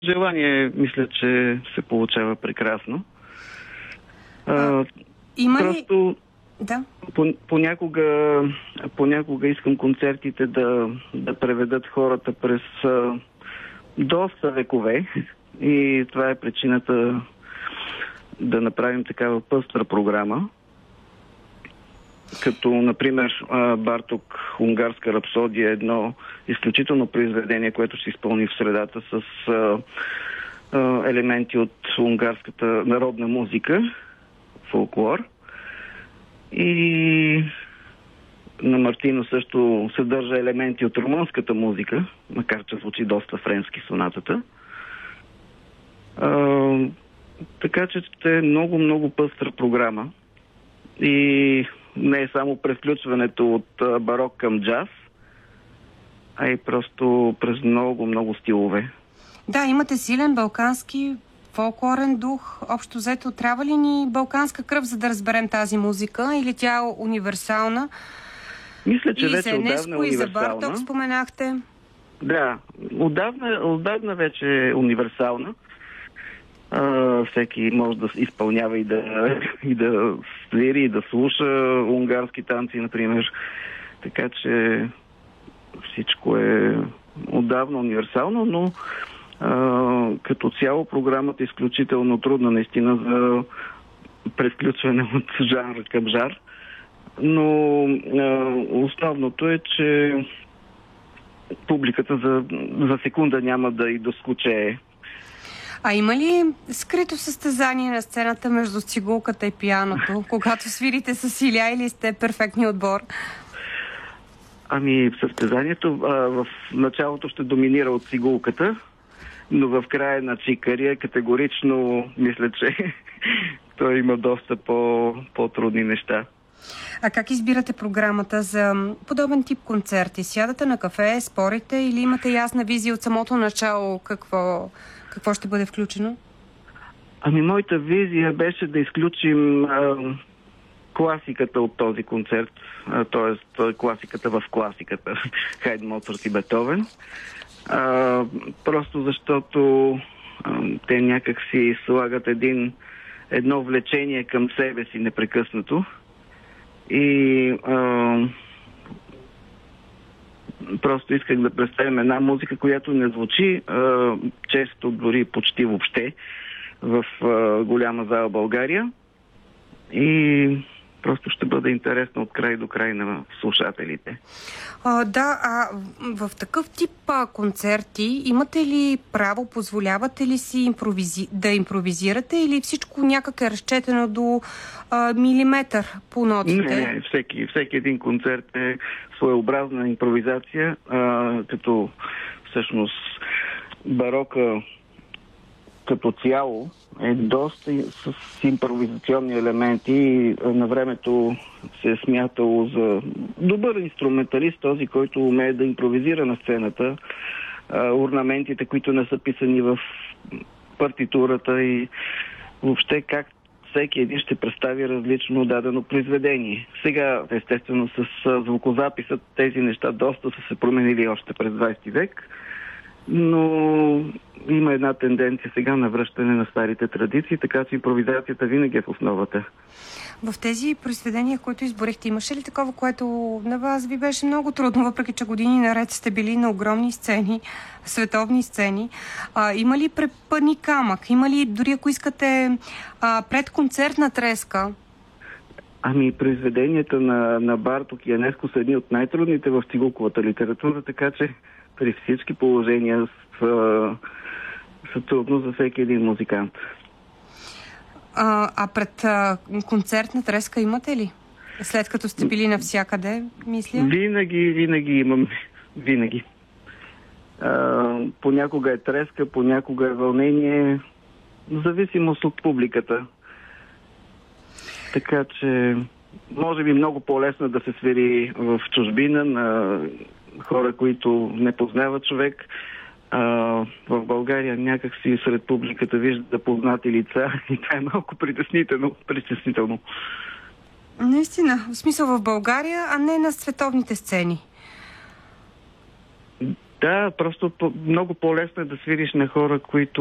желание, мисля, че се получава прекрасно. Има ли... Просто Да. понякога искам концертите да преведат хората през доста векове и това е причината да направим такава пъстра програма. Като, например, Барток "Унгарска рапсодия" е едно изключително произведение, което се изпълни в средата с елементи от унгарската народна музика, фолклор. И на Мартино също съдържа елементи от румънската музика, макар че звучи доста френски сонатата. Така че ще е много пъстра програма. И не е само превключването от барок към джаз, а и просто през много стилове. Да, имате силен балкански фолклорен дух. Общо взето, трябва ли ни балканска кръв, за да разберем тази музика? Или тя е универсална? Мисля, че и вече за Енеско, и за универсална. Барток споменахте. Да, отдавна вече е универсална. Всеки може да изпълнява и да свири, и да слуша унгарски танци, например. Така че всичко е отдавна универсално, но като цяло програмата е изключително трудна наистина за превключване от жанр към жар. Но основното е, че публиката за секунда няма да и доскучее. А има ли скрито състезание на сцената между цигулката и пианото, когато свирите с Иля, или сте перфектни отбор? Ами, състезанието в началото ще доминира от цигулката, но в края на Чикария категорично мисля, че той има доста по-трудни неща. А как избирате програмата за подобен тип концерти? Сядате на кафе, спорите или имате ясна визия от самото начало какво ще бъде включено? Ами, моята визия беше да изключим класиката от този концерт, т.е. класиката в класиката, Хайдн, Моцарт и Бетовен. Просто защото те някак си слагат едно влечение към себе си непрекъснато и просто исках да представим една музика, която не звучи често, дори почти въобще в голяма зала България и просто ще бъде интересно от край до край на слушателите. В такъв тип концерти имате ли право, позволявате ли си да импровизирате или всичко някак е разчетено до милиметър по нотите? Не, всеки един концерт е своеобразна импровизация, като всъщност барока като цяло е доста с импровизационни елементи и на времето се е смятало за добър инструменталист, този, който умее да импровизира на сцената. Орнаментите, които не са писани в партитурата и въобще как всеки един ще представи различно дадено произведение. Сега, естествено, с звукозаписът тези неща доста са се променили още през 20 век, но има една тенденция сега на връщане на старите традиции, така че импровизацията винаги е в основата. В тези произведения, които изборихте, имаше ли такова, което на вас ви беше много трудно, въпреки че години наред сте били на огромни сцени, световни сцени? Има ли препъдни камък? Има ли, дори ако искате, предконцертна треска? Ами, произведенията на Барток и Енеско са едни от най-трудните в цигулковата литература, така че при всички положения са трудно за всеки един музикант. Пред концертна треска имате ли? След като сте били навсякъде, мисля? Винаги имам. Винаги. Понякога е треска, понякога е вълнение, в зависимост от публиката. Така че може би много по-лесно да се свири в чужбина на хора, които не познават човек. В България някак си сред публиката вижда познати лица и това е малко притеснително. Наистина, в смисъл в България, а не на световните сцени. Да, просто много по-лесно е да свириш на хора, които